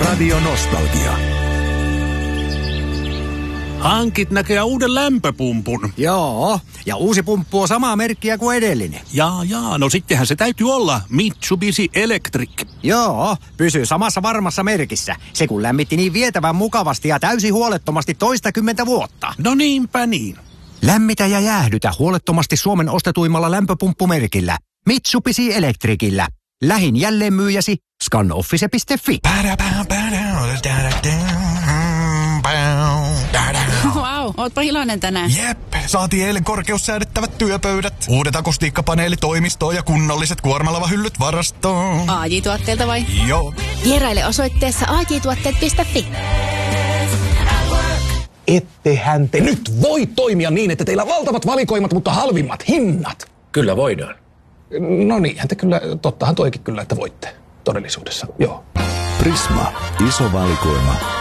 Radio Nostalgia. Hankit näköjään uuden lämpöpumpun. Joo, ja uusi pumppu on samaa merkkiä kuin edellinen. Jaa, no sittenhän se täytyy olla Mitsubishi Electric. Joo, pysyy samassa varmassa merkissä. Se kun lämmitti niin vietävän mukavasti ja täysin huolettomasti 20 vuotta. No niinpä niin. Lämmitä ja jäähdytä huolettomasti Suomen ostetuimmalla lämpöpumppumerkillä. Mitsubishi Electricillä. Lähin jälleenmyyjäsi scanoffice.fi. Vau, ootpa iloinen tänään. Jep, saatiin eilen korkeussäädettävät työpöydät, uudet akustiikkapaneelitoimistoon ja kunnolliset kuormalavahyllyt varastoon. AJ-tuotteelta vai? Joo. Vieraile osoitteessa ajtuotteet.fi. Ettehän te nyt voi toimia niin, että teillä on valtavat valikoimat, mutta halvimmat hinnat. Kyllä voidaan. No niinhän te kyllä, tottahan toikin kyllä, että voitte todellisuudessa, joo. Prisma, iso valikoima.